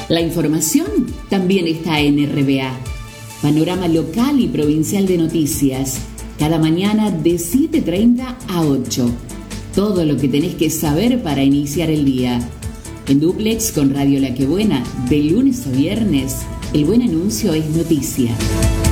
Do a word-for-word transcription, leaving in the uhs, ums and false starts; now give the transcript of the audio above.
La información también está en R B A. Panorama local y provincial de noticias, cada mañana de siete treinta a ocho. Todo lo que tenés que saber para iniciar el día. En dúplex con Radio La Que Buena, de lunes a viernes, el buen anuncio es noticia.